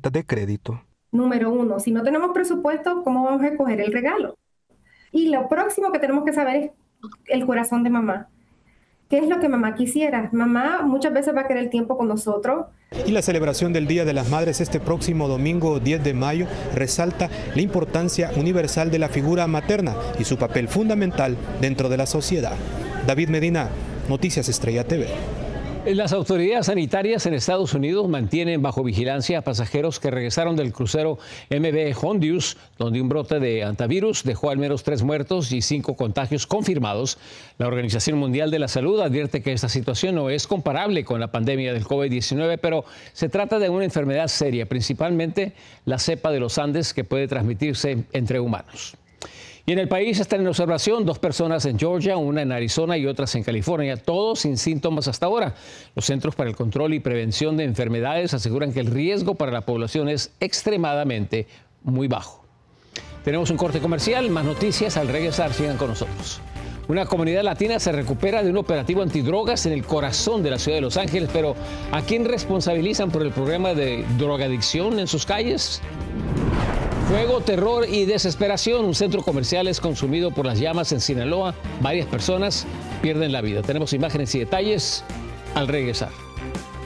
tarjetas de crédito. Número uno, si no tenemos presupuesto, ¿cómo vamos a escoger el regalo? Y lo próximo que tenemos que saber es el corazón de mamá. ¿Qué es lo que mamá quisiera? Mamá muchas veces va a querer tiempo con nosotros. Y la celebración del Día de las Madres este próximo domingo 10 de mayo resalta la importancia universal de la figura materna y su papel fundamental dentro de la sociedad. David Medina, Noticias Estrella TV. Las autoridades sanitarias en Estados Unidos mantienen bajo vigilancia a pasajeros que regresaron del crucero MV Hondius, donde un brote de antivirus dejó al menos 3 muertos y 5 contagios confirmados. La Organización Mundial de la Salud advierte que esta situación no es comparable con la pandemia del COVID-19, pero se trata de una enfermedad seria, principalmente la cepa de los Andes, que puede transmitirse entre humanos. Y en el país están en observación 2 personas en Georgia, una en Arizona y otras en California, todos sin síntomas hasta ahora. Los Centros para el Control y Prevención de Enfermedades aseguran que el riesgo para la población es extremadamente muy bajo. Tenemos un corte comercial, más noticias al regresar, sigan con nosotros. Una comunidad latina se recupera de un operativo antidrogas en el corazón de la ciudad de Los Ángeles, pero ¿a quién responsabilizan por el problema de drogadicción en sus calles? Fuego, terror y desesperación. Un centro comercial es consumido por las llamas en Sinaloa. Varias personas pierden la vida. Tenemos imágenes y detalles al regresar.